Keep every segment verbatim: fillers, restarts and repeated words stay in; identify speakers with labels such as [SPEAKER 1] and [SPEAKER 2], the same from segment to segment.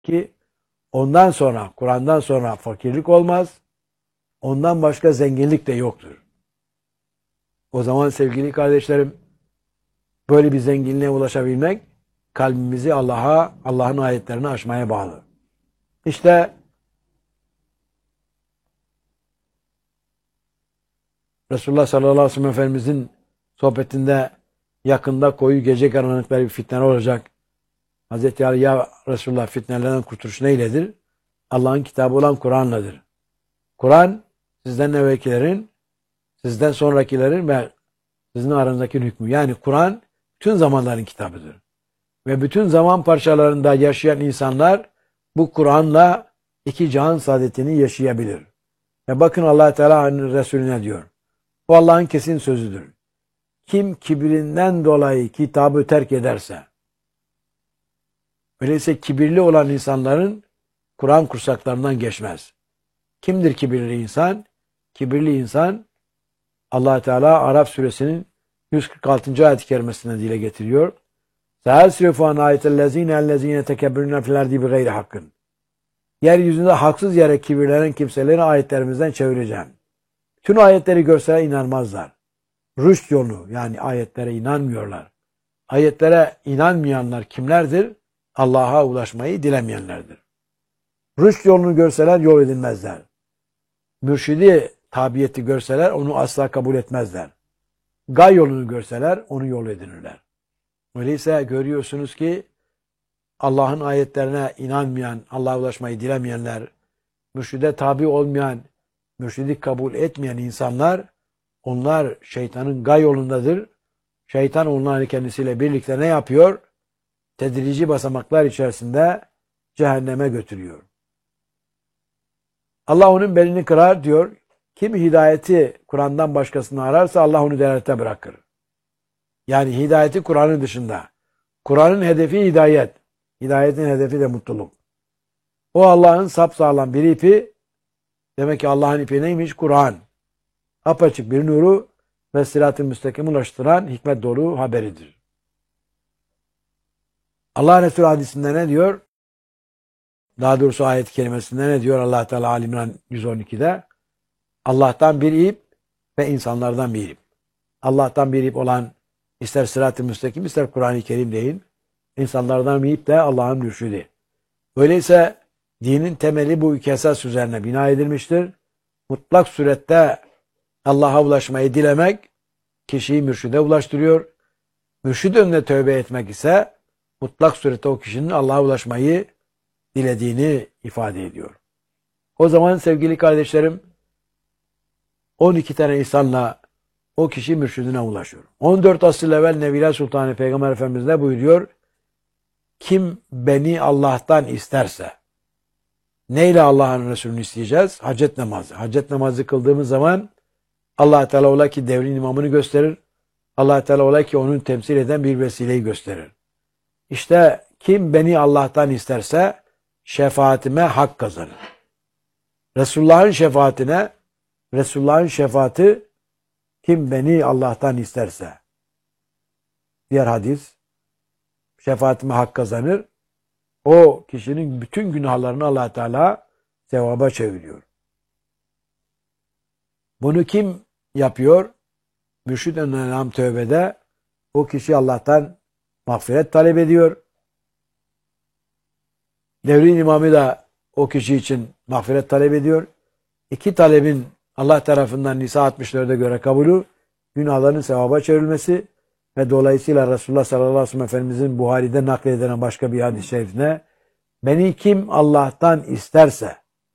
[SPEAKER 1] ki ondan sonra, Kur'an'dan sonra fakirlik olmaz, ondan başka zenginlik de yoktur. O zaman sevgili kardeşlerim, böyle bir zenginliğe ulaşabilmek, kalbimizi Allah'a, Allah'ın ayetlerini açmaya bağlı. İşte Resulullah sallallahu aleyhi ve sellem Efendimizin sohbetinde yakında koyu gece karanlıkları bir fitne olacak. Hazreti Ali, ya Resulullah, fitnelerden kurtuluş neyledir? Allah'ın kitabı olan Kur'an'ladır. Kur'an sizden evvelkilerin, sizden sonrakilerin ve sizin aranızdaki hükmü. Yani Kur'an bütün zamanların kitabıdır. Ve bütün zaman parçalarında yaşayan insanlar bu Kur'an'la iki cihan saadetini yaşayabilir. Ve bakın Allah Teala Resulüne diyor. Bu Allah'ın kesin sözüdür. Kim kibirinden dolayı kitabı terk ederse, öyleyse kibirli olan insanların Kur'an kursaklarından geçmez. Kimdir kibirli insan? Kibirli insan Allah Teala Araf suresinin yüz kırk altıncı ayet-i kerimesinde dile getiriyor. Sa'asrifu an ayetellezine ellezine tekebbürüne fil ardi bigayri hakkın. Yeryüzünde haksız yere kibirlenen kimseleri ayetlerimizden çevireceğim. Tüm ayetleri görseler inanmazlar. Rüşt yolu, yani ayetlere inanmıyorlar. Ayetlere inanmayanlar kimlerdir? Allah'a ulaşmayı dilemeyenlerdir. Rüşt yolunu görseler yol edilmezler. Mürşidi tabiyeti görseler onu asla kabul etmezler. Gay yolunu görseler onu yol edinirler. Öyleyse görüyorsunuz ki Allah'ın ayetlerine inanmayan, Allah'a ulaşmayı dilemeyenler, mürşide tabi olmayan, mürşidi kabul etmeyen insanlar, onlar şeytanın gay yolundadır. Şeytan onları kendisiyle birlikte ne yapıyor? Tedrici basamaklar içerisinde cehenneme götürüyor. Allah onun belini kırar diyor. Kim hidayeti Kur'an'dan başkasını ararsa Allah onu delalete bırakır. Yani hidayeti Kur'an'ın dışında. Kur'an'ın hedefi hidayet. Hidayetin hedefi de mutluluk. O Allah'ın sapsağlam bir ipi, demek ki Allah'ın ipi neymiş? Kur'an. Apaçık bir nuru ve sırat-ı müstakim ulaştıran hikmet dolu haberidir. Allah Resulü hadisinde ne diyor? Daha doğrusu ayet-i kerimesinde ne diyor Allah Teala Ali İmran yüz on iki'de? Allah'tan bir ip ve insanlardan bir ip. Allah'tan bir ip olan ister sırat-ı müstakim ister Kur'an-ı Kerim deyin. İnsanlardan bir ip de Allah'ın mürşidi. Öyleyse dinin temeli bu iki esas üzerine bina edilmiştir. Mutlak surette Allah'a ulaşmayı dilemek kişiyi mürşide ulaştırıyor. Mürşid önüne tövbe etmek ise mutlak surette o kişinin Allah'a ulaşmayı dilediğini ifade ediyor. O zaman sevgili kardeşlerim, on iki tane insanla o kişi mürşidine ulaşıyor. on dört asır evvel Nebiler Sultanı Peygamber Efendimiz ne buyuruyor? Kim beni Allah'tan isterse, neyle Allah'ın Resulü'nü isteyeceğiz? Hacet namazı. Hacet namazı kıldığımız zaman Allah Teala ola ki devrin imamını gösterir. Allah Teala ola ki onun temsil eden bir vesileyi gösterir. İşte kim beni Allah'tan isterse şefaatime hak kazanır. Resulullah'ın şefaatine, Resulullah'ın şefaati kim beni Allah'tan isterse. Diğer hadis, şefaatime hak kazanır. O kişinin bütün günahlarını Allah Teala sevaba çeviriyor. Bunu kim yapıyor? Mürşid önlenen tövbede o kişi Allah'tan mağfiret talep ediyor. Devrin imamı da o kişi için mağfiret talep ediyor. İki talebin Allah tarafından Nisa altmış dört'e göre kabulü, günahların sevaba çevrilmesi ve dolayısıyla Resulullah sallallahu aleyhi ve sellem Efendimizin Buhari'de nakledilen başka bir hadis-i şerifine, beni kim Allah'tan isterse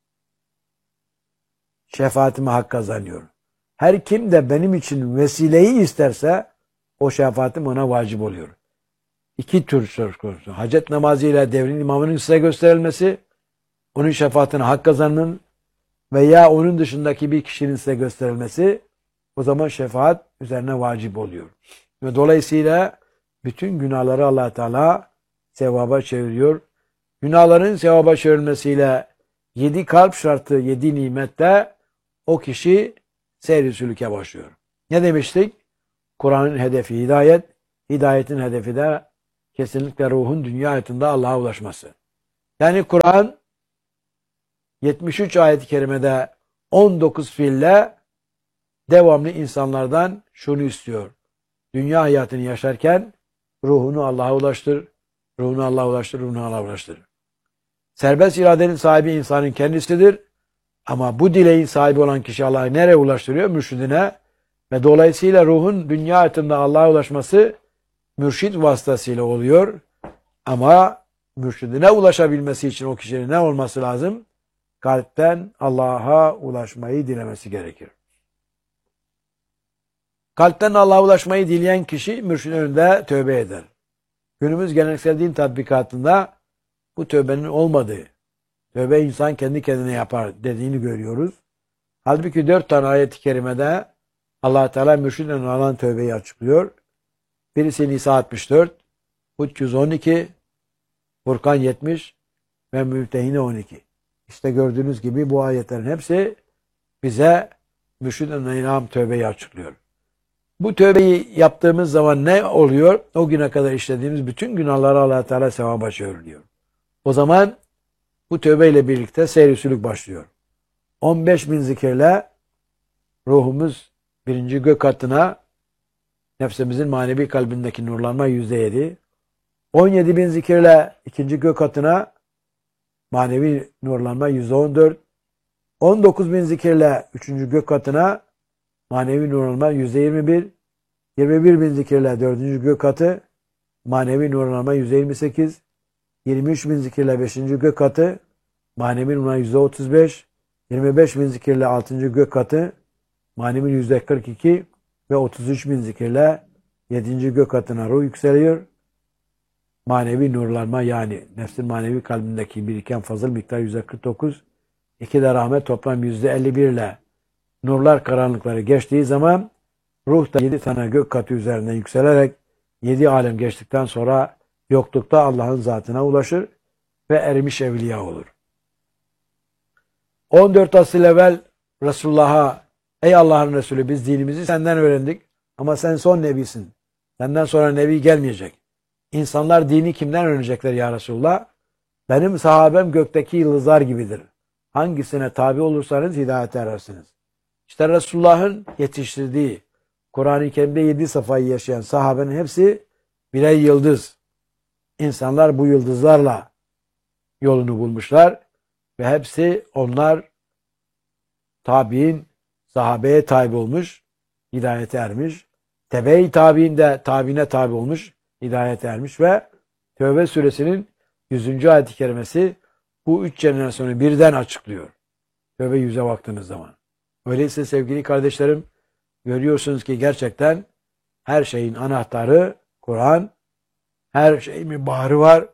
[SPEAKER 1] şefaatime hak kazanıyor. Her kim de benim için vesileyi isterse o şefaatim ona vacip oluyor. İki tür söz konusu. Hacet namazıyla devrin imamının size gösterilmesi, onun şefaatine hak kazanın veya onun dışındaki bir kişinin size gösterilmesi, o zaman şefaat üzerine vacip oluyor. Ve dolayısıyla bütün günahları Allah Teala sevaba çeviriyor. Günahların sevaba çevrilmesiyle yedi kalp şartı, yedi nimette o kişi seyri sülüke başlıyor. Ne demiştik? Kur'an'ın hedefi hidayet, hidayetin hedefi de kesinlikle ruhun dünya hayatında Allah'a ulaşması. Yani Kur'an yetmiş üç ayet-i kerimede on dokuz fiille devamlı insanlardan şunu istiyor. Dünya hayatını yaşarken ruhunu Allah'a ulaştır, ruhunu Allah'a ulaştır, ruhunu Allah'a ulaştır. Serbest iradenin sahibi insanın kendisidir. Ama bu dileğin sahibi olan kişi Allah'ı nereye ulaştırıyor? Mürşidine. Ve dolayısıyla ruhun dünya hayatında Allah'a ulaşması mürşid vasıtasıyla oluyor. Ama mürşidine ulaşabilmesi için o kişinin ne olması lazım? Kalpten Allah'a ulaşmayı dilemesi gerekir. Kalpten Allah'a ulaşmayı dileyen kişi mürşidin önünde tövbe eder. Günümüz geleneksel din tatbikatında bu tövbenin olmadığı, tövbe insan kendi kendine yapar dediğini görüyoruz. Halbuki dört tane ayet-i kerimede Allah Teala mürşidden alan tövbeyi açıklıyor. Birisi Nisa altmış dört, Hud yüz on iki, Furkan yetmiş ve Mümtehine on iki. İşte gördüğünüz gibi bu ayetlerin hepsi bize mürşidden alan tövbeyi açıklıyor. Bu tövbeyi yaptığımız zaman ne oluyor? O güne kadar işlediğimiz bütün günahları Allah Teala sevaba çeviriyor. O zaman bu tövbeyle birlikte seyri-sülük başlıyor. on beş bin zikirle ruhumuz birinci gök katına, nefsimizin manevi kalbindeki nurlanma yüzde yedi. on yedi bin zikirle ikinci gök katına, manevi nurlanma yüzde on dört. on dokuz bin zikirle üçüncü gök katına, manevi nurlanma yüzde yirmi bir. yirmi bir bin zikirle dördüncü gök katı, manevi nurlanma yüzde yirmi sekiz. yirmi üç bin zikirle beşinci gök katı, manevi nurlanma yüzde otuz beş. yirmi beş bin zikirle altıncı gök katı, manevi yüzde kırk iki ve otuz üç bin zikirle yedinci gök katına ruh yükseliyor. Manevi nurlanma yani nefsin manevi kalbindeki biriken fazıl miktar yüzde kırk dokuz. İki de rahmet toplam yüzde elli bir ile nurlar karanlıkları geçtiği zaman ruh da yedi tane gök katı üzerinden yükselerek yedi alem geçtikten sonra yoklukta Allah'ın zatına ulaşır ve ermiş evliya olur. on dört asıl evvel Resulullah'a ey Allah'ın Resulü biz dinimizi senden öğrendik ama sen son nebisin. Senden sonra nebi gelmeyecek. İnsanlar dini kimden öğrenecekler ya Resulullah? Benim sahabem gökteki yıldızlar gibidir. Hangisine tabi olursanız hidayete erersiniz. İşte Resulullah'ın yetiştirdiği Kur'an-ı Kerim'de yedi safhayı yaşayan sahabenin hepsi birer yıldız. İnsanlar bu yıldızlarla yolunu bulmuşlar ve hepsi onlar tabi'in sahabeye tabi olmuş, hidayete ermiş. Tebe-i tabi'in de tabiine tabi olmuş, hidayete ermiş ve Tevbe suresinin yüzüncü ayet-i kerimesi bu üç jenerasyonu birden açıklıyor. Tevbe yüze baktığınız zaman. Öyleyse sevgili kardeşlerim, görüyorsunuz ki gerçekten her şeyin anahtarı Kur'an, her şeyin bir baharı var.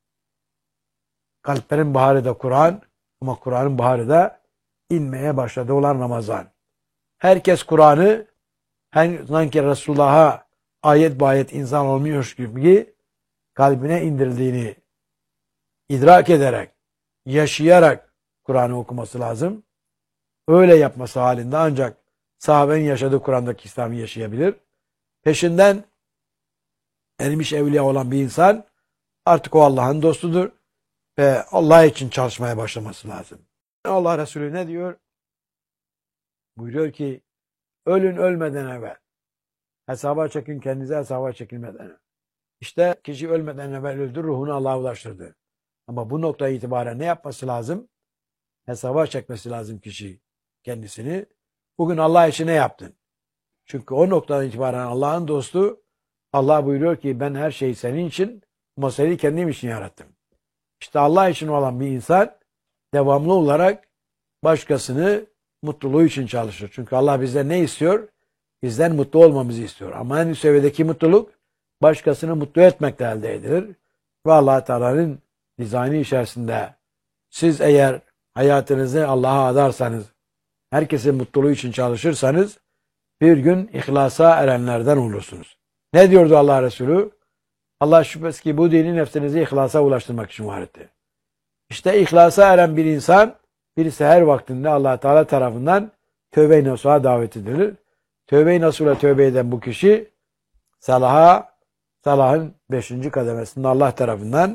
[SPEAKER 1] Kalplerin baharı da Kur'an ama Kur'an'ın baharı da inmeye başladı olan Ramazan. Herkes Kur'an'ı sanki Resulullah'a ayet bayet insan olmuyor gibi kalbine indirildiğini idrak ederek, yaşayarak Kur'an'ı okuması lazım. Öyle yapması halinde ancak sahabenin yaşadığı Kur'an'daki İslam'ı yaşayabilir. Peşinden ermiş evliya olan bir insan artık o Allah'ın dostudur ve Allah için çalışmaya başlaması lazım. Allah Resulü ne diyor? Buyuruyor ki ölün ölmeden evvel. Hesaba çekin kendinize hesaba çekilmeden evvel. İşte kişi ölmeden evvel öldü, ruhunu Allah'a ulaştırdı. Ama bu noktaya itibaren ne yapması lazım? Hesaba çekmesi lazım kişi kendisini. Bugün Allah için ne yaptın? Çünkü o noktadan itibaren Allah'ın dostu, Allah buyuruyor ki ben her şeyi senin için, ama seni kendim için yarattım. İşte Allah için olan bir insan devamlı olarak başkasını mutluluğu için çalışır. Çünkü Allah bizden ne istiyor? Bizden mutlu olmamızı istiyor. Ama en üst seviyedeki mutluluk başkasını mutlu etmekle elde edilir. Ve Allah Teala'nın dizaynı içerisinde siz eğer hayatınızı Allah'a adarsanız, herkesin mutluluğu için çalışırsanız bir gün ihlasa erenlerden olursunuz. Ne diyordu Allah Resulü? Allah şüphesiz ki bu dini nefsinizi ihlasa ulaştırmak için var etti. İşte ihlasa eren bir insan bir seher vaktinde Allah Teala tarafından tövbe-i nasuha davet edilir. Tövbe-i nasuhla tövbe eden bu kişi salaha, salahın beşinci kademesinde Allah tarafından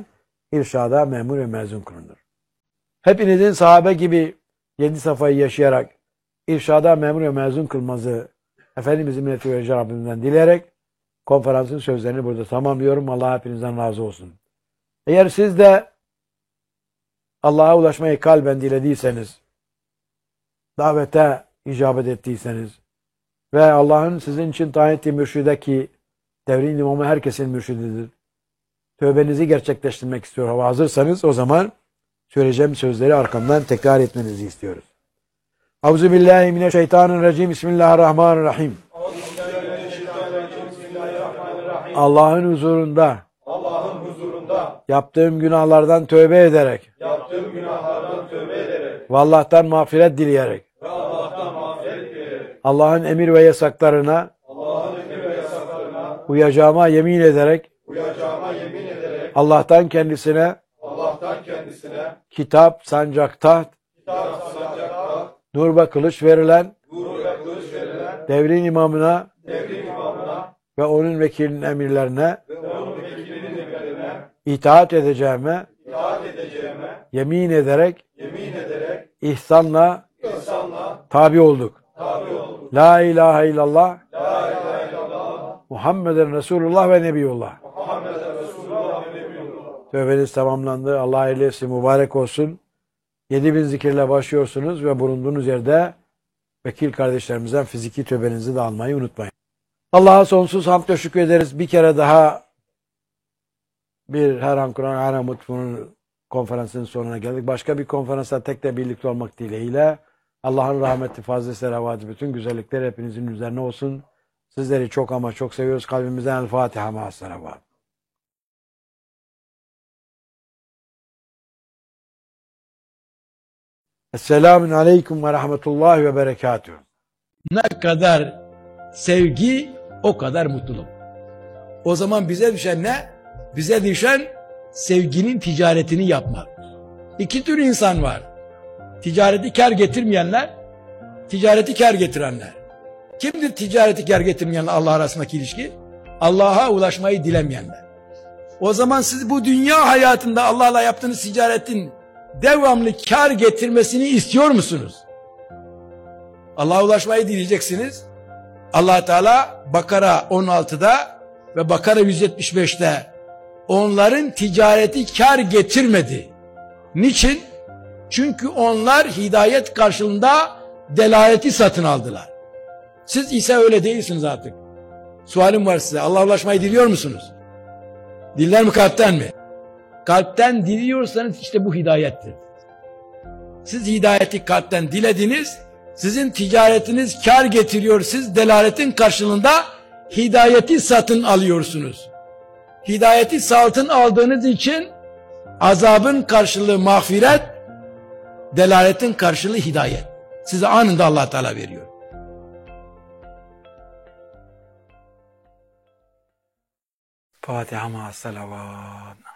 [SPEAKER 1] irşada memur ve mezun kılınır. Hepinizin sahabe gibi yedi safayı yaşayarak irşada memur ve mezun kılmazı Efendimizin minneti ve Rabbimizden dileyerek konferansın sözlerini burada tamamlıyorum. Allah hepinizden razı olsun. Eğer siz de Allah'a ulaşmayı kalben dilediyseniz, davete icabet ettiyseniz ve Allah'ın sizin için tayin ettiği mürşide ki devrin imamı herkesin mürşididir. Tövbenizi gerçekleştirmek istiyor ve hazırsanız o zaman söyleyeceğim sözleri arkamdan tekrar etmenizi istiyoruz. Euzubillahimineşşeytanirracim. Bismillahirrahmanirrahim. Allah'ın huzurunda
[SPEAKER 2] Allah'ın huzurunda
[SPEAKER 1] yaptığım günahlardan tövbe ederek
[SPEAKER 2] yaptığım günahlardan tövbe ederek
[SPEAKER 1] ve Allah'tan mağfiret dileyerek
[SPEAKER 2] ve Allah'tan mağfiret dileyerek
[SPEAKER 1] Allah'ın emir ve yasaklarına
[SPEAKER 2] Allah'ın emir ve yasaklarına
[SPEAKER 1] uyacağıma yemin ederek
[SPEAKER 2] uyacağıma yemin ederek
[SPEAKER 1] Allah'tan kendisine
[SPEAKER 2] Allah'tan kendisine
[SPEAKER 1] kitap, sancak, taht,
[SPEAKER 2] kitap, sancakta,
[SPEAKER 1] nur ve kılıç verilen
[SPEAKER 2] nur ve kılıç verilen
[SPEAKER 1] devrin imamına
[SPEAKER 2] devrim imamına
[SPEAKER 1] ve onun vekilinin emirlerine
[SPEAKER 2] ve onun vekilinin emirlerine
[SPEAKER 1] itaat edeceğime
[SPEAKER 2] itaat edeceğime
[SPEAKER 1] yemin ederek
[SPEAKER 2] yemin ederek
[SPEAKER 1] ihsanla
[SPEAKER 2] insanla
[SPEAKER 1] tabi olduk.
[SPEAKER 2] tabi olduk.
[SPEAKER 1] La ilahe illallah
[SPEAKER 2] La ilahe illallah
[SPEAKER 1] Muhammeden Resulullah ve Nebiyullah.
[SPEAKER 2] Muhammeden Resulullah ve Nebiyullah.
[SPEAKER 1] Tövbeniz tamamlandı. Allah hayırlı etsin, mübarek olsun. Yedi bin zikirle başlıyorsunuz ve bulunduğunuz yerde vekil kardeşlerimizden fiziki tövbenizi de almayı unutmayın. Allah'a sonsuz hamd ve şükür ederiz. Bir kere daha bir her an Kur'an Ara Mutfu'nun konferansının sonuna geldik. Başka bir konferansta tekrar birlikte olmak dileğiyle Allah'ın rahmeti, fazla selavatı, bütün güzellikler hepinizin üzerine olsun. Sizleri çok ama çok seviyoruz. Kalbimizden El Fatiha ma'as selavat. Esselamun aleyküm ve rahmetullahi ve berekatuhu.
[SPEAKER 3] Ne kadar sevgi o kadar mutluluk. O zaman bize düşen ne? Bize düşen sevginin ticaretini yapmak. İki tür insan var. Ticareti kar getirmeyenler, ticareti kar getirenler. Kimdir ticareti kar getirmeyenler Allah arasındaki ilişki? Allah'a ulaşmayı dilemeyenler. O zaman siz bu dünya hayatında Allah'la yaptığınız ticaretin devamlı kar getirmesini istiyor musunuz? Allah'a ulaşmayı dileyeceksiniz. Allah Teala Bakara on altıda ve Bakara yüz yetmiş beşte onların ticareti kar getirmedi. Niçin? Çünkü onlar hidayet karşılığında delaleti satın aldılar. Siz ise öyle değilsiniz artık. Sualim var size. Allah'a ulaşmayı diliyor musunuz? Diller mi, kalpten mi? Kalpten diliyorsanız işte bu hidayettir. Siz hidayeti kalpten dilediniz, sizin ticaretiniz kar getiriyor, siz delaletin karşılığında hidayeti satın alıyorsunuz. Hidayeti satın aldığınız için azabın karşılığı mağfiret, delaletin karşılığı hidayet. Size anında Allah Teala veriyor.
[SPEAKER 1] Fatiha ma'as selavat.